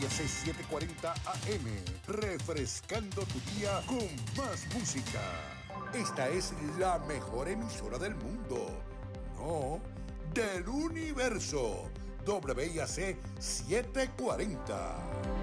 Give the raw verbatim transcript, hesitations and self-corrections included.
C setecientos cuarenta A M, refrescando tu día con más música. Esta es la mejor emisora del mundo, no, del universo. W I A C setecientos cuarenta.